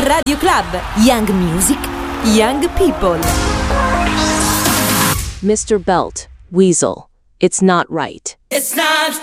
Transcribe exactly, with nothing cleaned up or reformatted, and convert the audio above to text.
Radio Club, Young Music, Young People. Mister Belt, Weasel, it's not right. It's not